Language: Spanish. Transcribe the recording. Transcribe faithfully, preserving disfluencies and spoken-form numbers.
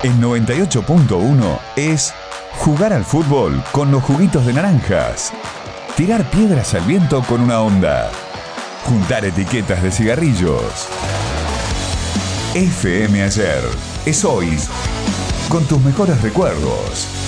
En noventa y ocho punto uno es jugar al fútbol con los juguitos de naranjas, tirar piedras al viento con una onda, juntar etiquetas de cigarrillos. F M Ayer es hoy, con tus mejores recuerdos.